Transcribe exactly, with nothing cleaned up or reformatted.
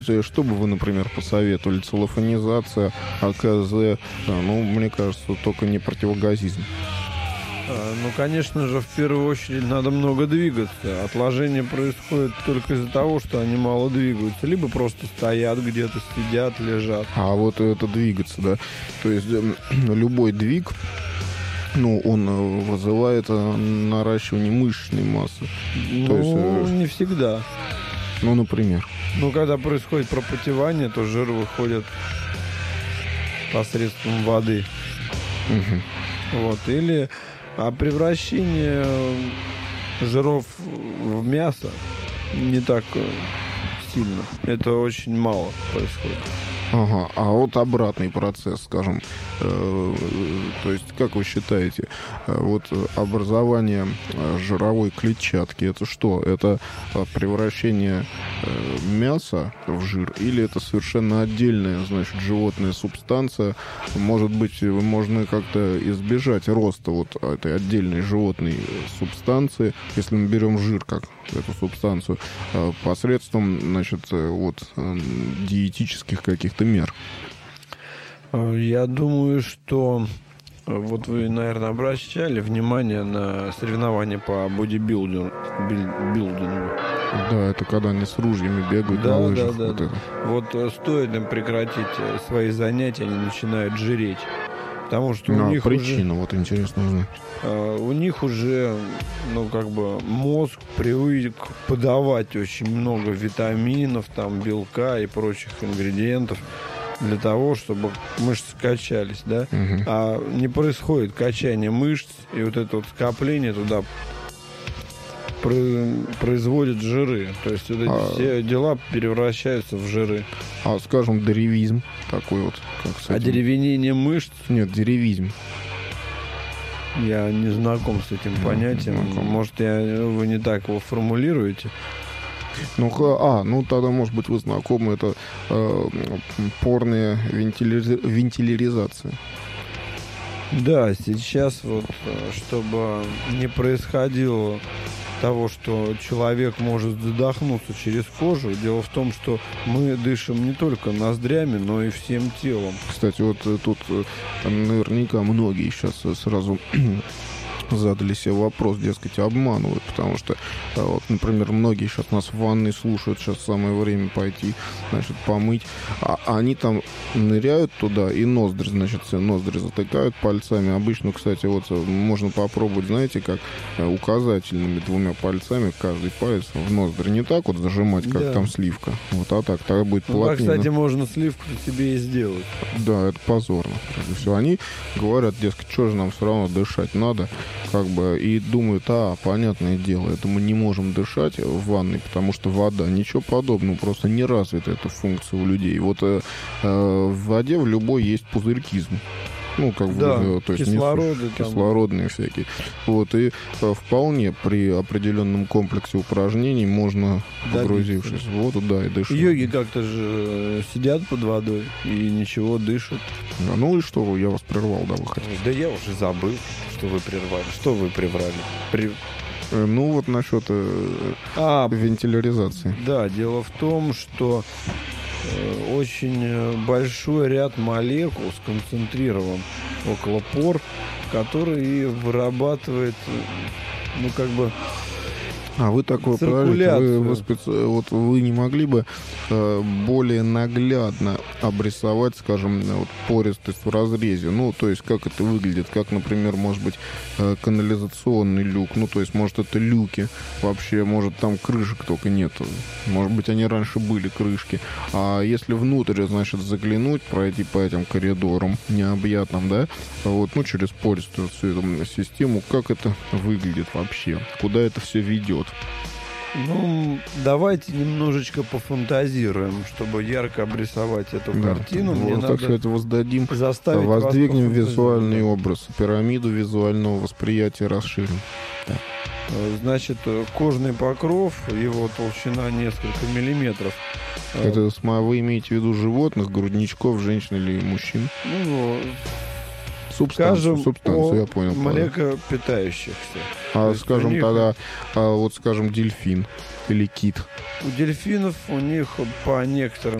Что бы вы, например, посоветовали? Целлофанизация, АКЗ, ну, мне кажется, только не противогазизм. Ну, конечно же, в первую очередь надо много двигаться. Отложение происходит только из-за того, что они мало двигаются. Либо просто стоят где-то, сидят, лежат. А вот это двигаться, да? То есть любой двиг, ну, он вызывает наращивание мышечной массы. Ну, То есть, не всегда. Ну, например. Ну, когда происходит пропотевание, то жир выходит посредством воды. Угу. Вот. Или а превращение жиров в мясо не так сильно. Это очень мало происходит. Ага, а вот обратный процесс, скажем, э, то есть, как вы считаете, э, вот образование э, жировой клетчатки, это что? Это э, превращение э, мяса в жир или это совершенно отдельная, значит, животная субстанция? Может быть, можно как-то избежать роста вот этой отдельной животной субстанции, если мы берем жир как эту субстанцию, э, посредством, значит, э, вот э, диетических каких-то мер? Я думаю, что вот вы, наверное, обращали внимание на соревнования по бодибилдингу. Да, это когда они с ружьями бегают, да, на лыжах. Да, да, вот, да. Это. Вот стоит им прекратить свои занятия, они начинают жиреть. Потому что ну, у них причина, уже, вот интересно узнать. Uh, у них уже, ну, как бы мозг привык подавать очень много витаминов, там, белка и прочих ингредиентов для того, чтобы мышцы качались, да? Угу. А не происходит качание мышц, и вот это вот скопление туда производит жиры. То есть вот эти а... все дела превращаются в жиры. А, скажем, деревизм такой вот. Как с этим. А деревенение мышц? Нет, деревизм. Я не знаком с этим понятием. Знаком. Может, я, вы не так его формулируете? Ну, а, ну тогда, может быть, вы знакомы, это э, порная вентиляри... вентиляризация. Да, сейчас вот, чтобы не происходило того, что человек может задохнуться через кожу. Дело в том, что мы дышим не только ноздрями, но и всем телом. Кстати, вот тут наверняка многие сейчас сразу задали себе вопрос, дескать, обманывают, потому что, вот, например, многие сейчас нас в ванной слушают, сейчас самое время пойти, значит, помыть, а они там ныряют туда и ноздри, значит, ноздри затыкают пальцами. Обычно, кстати, вот можно попробовать, знаете, как указательными двумя пальцами каждый палец в ноздри. Не так вот зажимать, как да. Там сливка, вот, а так, тогда будет ну, плотнее. А, кстати, можно сливку себе и сделать. Да, это позорно. Все, они говорят, дескать, что же нам все равно дышать надо, как бы, и думают, а, понятное дело, это мы не можем дышать в ванной, потому что вода, ничего подобного, просто не развита эта функция у людей. Вот э, э, в воде в любой есть пузырькизм. Ну, как да, бы, то есть кислороды, несущие, кислородные всякие. Вот, и э, вполне при определенном комплексе упражнений можно, погрузившись в воду, да, и дышать. Йоги как-то же сидят под водой и ничего, дышат. Да, ну и что, я вас прервал, да, вы хотите? Да я уже забыл, что вы прервали. Что вы прервали? При... Ну, вот насчет э, а, вентиляризации. Да, дело в том, что очень большой ряд молекул сконцентрирован около пор, который вырабатывает, ну, как бы, А вы такой, подождите, вы, вы, специ... вот вы не могли бы э, более наглядно обрисовать, скажем, вот, пористость в разрезе? Ну, то есть, как это выглядит? Как, например, может быть, э, канализационный люк? Ну, то есть, может, это люки? Вообще, может, там крышек только нет. Может быть, они раньше были, крышки. А если внутрь, значит, заглянуть, пройти по этим коридорам необъятным, да, вот, ну, через пористую всю эту систему, как это выглядит вообще? Куда это все ведет? Ну, давайте немножечко пофантазируем, чтобы ярко обрисовать эту да, картину. Мне вот, надо так сказать, воздадим, заставить воздвигнем визуальный образ, пирамиду визуального восприятия расширим. Да. Значит, кожный покров, его толщина несколько миллиметров. Это вы имеете в виду животных, грудничков, женщин или мужчин? Ну, Субстанцию, скажем, субстанцию, я понял. Млекопитающихся. А, скажем, них... тогда, а, вот, скажем, дельфин или кит. У дельфинов у них по некоторым